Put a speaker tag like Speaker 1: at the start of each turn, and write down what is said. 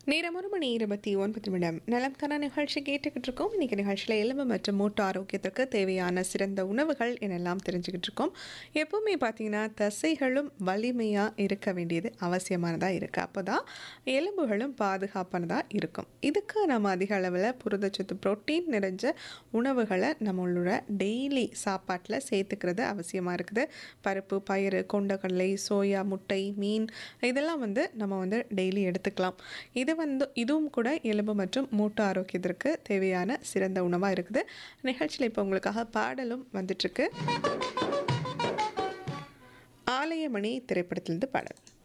Speaker 1: நேரம் 1:29 நலம்கான நிகழ்ச்சி கேட்டுக்கிட்டு இருக்கோம். இன்னைக்கு நிகழ்ச்சியில் எலும்பு மற்றும் மூட்டு ஆரோக்கியத்திற்கு தேவையான சிறந்த உணவுகள் என்னெல்லாம் தெரிஞ்சுக்கிட்டு இருக்கோம். எப்பவுமே பார்த்தீங்கன்னா தசைகளும் வலிமையாக இருக்க வேண்டியது அவசியமானதாக இருக்குது. அப்போ தான் எலும்புகளும் பாதுகாப்பானதாக இருக்கும். இதுக்கு நம்ம அதிக அளவில் புரதச்சத்து புரோட்டீன் நிறைஞ்ச உணவுகளை நம்மளோட டெய்லி சாப்பாட்டில் சேர்த்துக்கிறது அவசியமாக இருக்குது. பருப்பு, பயிறு, கொண்டக்கடலை, சோயா, முட்டை, மீன் இதெல்லாம் நம்ம டெய்லி எடுத்துக்கலாம். இதுவும் கூட எலும்பு மற்றும் மூட்டு ஆரோக்கியத்திற்கு தேவையான சிறந்த உணவாக இருக்குது. நிகழ்ச்சியில் இப்போ உங்களுக்காக பாடலும் வந்துட்டுருக்கு. ஆலயமணி திரைப்படத்திலிருந்து பாடல்.